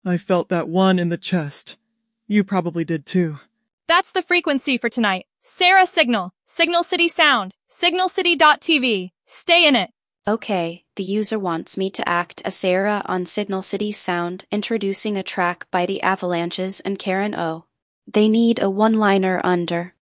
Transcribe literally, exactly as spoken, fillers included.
I felt that one in the chest. You probably did too. That's the frequency for tonight. Sarah Signal, Signal City Sound, signal city dot t v. Stay in it. Okay, the user wants me to act as Sarah on Signal City Sound, introducing a track by the Avalanches and Karen O. They need a one-liner under.